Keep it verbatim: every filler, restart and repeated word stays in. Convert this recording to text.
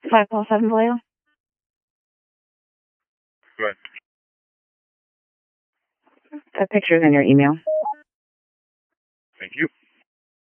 Five Paul Seven Vallejo. Right. That picture's in your email.